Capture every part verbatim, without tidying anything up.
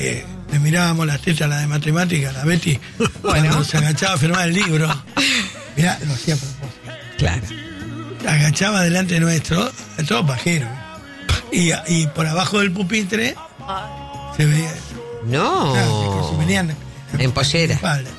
Eh, le mirábamos las tetas a la de matemáticas, la Betty, bueno. Cuando se agachaba a firmar el libro. Mirá, lo hacía a propósito. Claro. Agachaba delante nuestro, todo pajero. Y, y por abajo del pupitre se veía. No. Claro, se venían en pollera.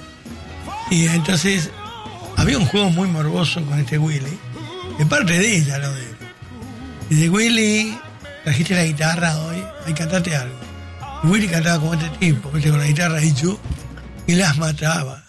Y entonces había un juego muy morboso con este Willy. En parte de ella lo de. Y de Willy, trajiste la guitarra hoy, ahí cantate algo. Y Willy cantaba como este tipo, ¿viste? Con la guitarra y yo, y las mataba.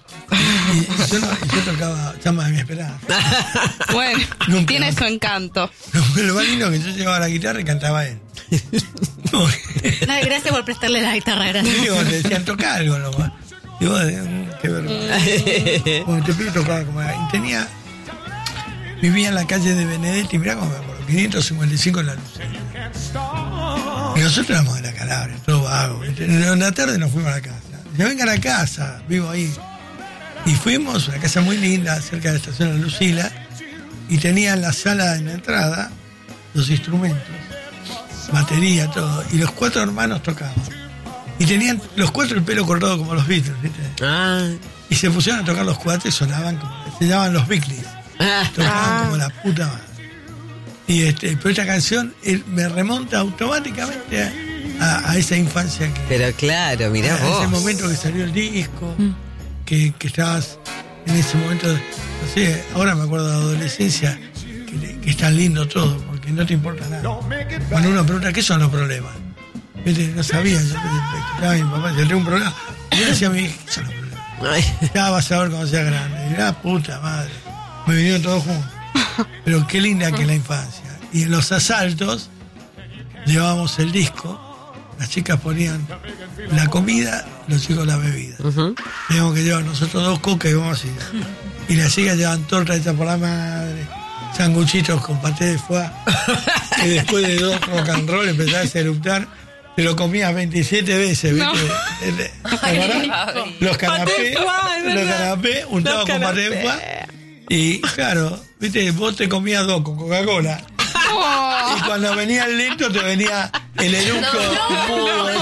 Y, y yo, no, yo tocaba Llama de mi esperanza. Bueno, nunca, tiene nunca. Su encanto. Lo, lo más lindo que yo llevaba la guitarra y cantaba él. No, gracias por prestarle la guitarra, gracias. Y digo, le decían, toca algo nomás. Digo, qué vergüenza. Bueno, te pido tocaba como era. Y tenía, vivía en la calle de Benedetti, mirá cómo me acuerdo, quinientos cincuenta y cinco en la Lucena. Y nosotros éramos de la Calabria, todo vago. En la tarde nos fuimos a la casa. Ya vengan a la casa, vivo ahí. Y fuimos a una casa muy linda, cerca de la estación de Lucila, y tenía en la sala, en la entrada, los instrumentos, batería, todo. Y los cuatro hermanos tocaban. Y tenían los cuatro el pelo cortado como los Beatles, ¿viste? Ah. Y se pusieron a tocar los cuatro y sonaban como, se llamaban los Beatles. Ah. Tocaban Ah. como la puta madre. Y este, pero esta canción eh, me remonta automáticamente a, a, a esa infancia que. Pero claro, mirá a, vos. A ese momento que salió el disco, mm. que, que estabas en ese momento, no sé, ahora me acuerdo de la adolescencia, que, que es tan lindo todo, porque no te importa nada. Cuando uno pregunta, ¿qué son los problemas? ¿Viste? No sabía, yo escuchaba a mi papá, yo tengo un problema. Y yo decía a mi hija, ¿qué son los problemas? Ya vas a ver cuando sea grande. Y ah, puta madre, me vinieron todos juntos. Pero qué linda que es la infancia. Y en los asaltos llevábamos el disco, las chicas ponían la comida, los chicos la bebida. Uh-huh. Teníamos que llevar nosotros dos cocas y vamos así. Y las chicas llevaban torta hecha por la madre, sanguchitos con paté de foie. Y después de dos rock and roll empezás a eruptar. Te lo comías veintisiete veces, ¿viste? No. Ay, los canapés, los canapés, untados con paté de foie. Y claro, viste, vos te comías dos con Coca-Cola. Oh. Y cuando venía el lento te venía el eructo no, no, no.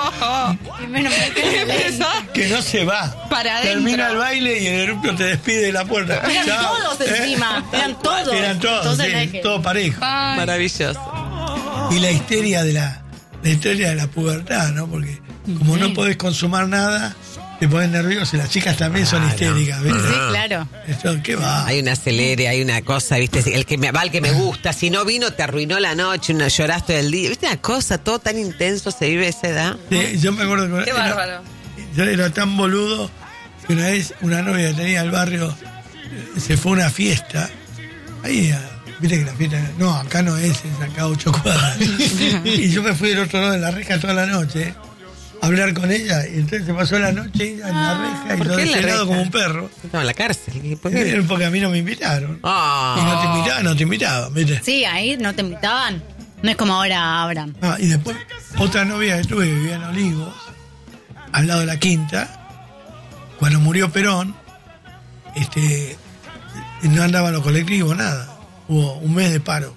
Ese que, que no se va. Para termina adentro. el baile y el eructo te despide de la puerta. Eran Chao. Todos ¿Eh? Encima, eran todos. Eran todos, sí, todo parejo. Ay. Maravilloso. Y la histeria de la, la histeria de la pubertad, ¿no? Porque como sí. no podés consumar nada, te pones nervioso y las chicas también ah, son histéricas, ¿viste? Sí, claro. Esto, ¿qué va? Hay un acelere, hay una cosa, ¿viste? El que me va, el que me gusta. Si no vino, te arruinó la noche, una, lloraste el día. ¿Viste? Una cosa, todo tan intenso se vive a esa edad. Sí, yo me acuerdo que Qué era, bárbaro. Yo era tan boludo que una vez una novia que tenía al barrio se fue a una fiesta. Ahí, viste que la fiesta, no, acá no es, es acá a ocho cuadras. Y yo me fui del otro lado de la reja toda la noche hablar con ella, y entonces se pasó la noche en la reja y todo encerrado como un perro. Estaba en la cárcel. ¿Por qué? Porque a mí no me invitaron. Oh. Y no te invitaban, no te invitaban, ¿viste? Sí, ahí no te invitaban. No es como ahora abran. Ah, y después, otra novia que tuve que vivía en Olivos, al lado de la Quinta, cuando murió Perón, este, no andaban los colectivos, nada. Hubo un mes de paro.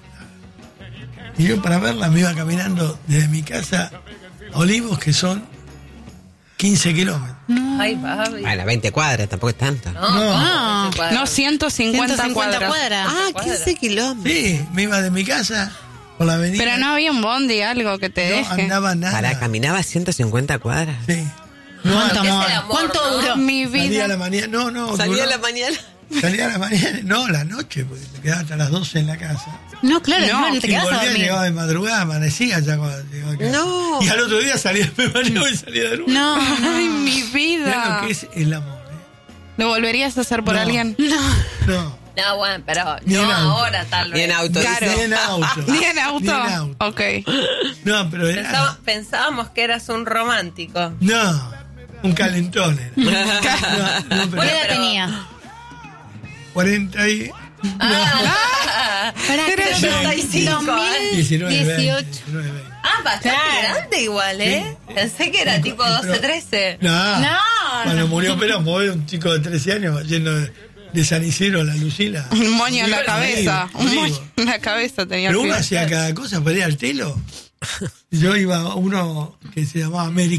Y yo para verla me iba caminando desde mi casa a Olivos, que son quince kilómetros. No. Ay, baby. Bueno, veinte cuadras, tampoco es tanto. No, no, no, no ciento cincuenta cuadras. cuadras. Ah, quince kilómetros. Sí, me iba de mi casa por la avenida. Pero no había un bondi, algo que te no deje. No andaba nada. Para, caminaba ciento cincuenta cuadras. Sí. No, ¿Cuánto, amor? Amor, ¿Cuánto ¿no? duró? Mi vida. Salía a la mañana. No, no. Salía a la mañana. Salía a la mañana. No, la noche, porque me quedaba hasta las doce en la casa. No, claro, no, no te y quedabas a volvía, dormir. llegaba de madrugada, amanecía ya cuando llegaba a casa. No. Y al otro día salía, me bañaba y salía de nuevo. No, no. Ay, mi vida. Mirá lo que es el amor, ¿eh? ¿Lo volverías a hacer por no. alguien? No. No. No, bueno, pero Ni no en auto. ahora tal vez. Ni en auto. Claro. Ni en auto. ¿Ni en auto? Ni en auto. Ok. No, pero era... Pensaba, pensábamos que eras un romántico. No, un calentón era. No, no, pero... ¿Qué edad tenía? cuarenta y... Ah, Para treinta y cinco, diecinueve, dieciocho. diecinueve, veinte. Ah, bastante Claro. grande igual, ¿eh? Sí. Pensé que era tipo doce, trece. No, No, cuando no. murió Perón, era un chico de trece años yendo de, de San Isidro a la Lucila. Un moño en la Digo, cabeza. digo, Un digo. moño en la cabeza tenía. Pero el uno pibe. hacía cada cosa para ir al telo. Yo iba a uno que se llamaba América.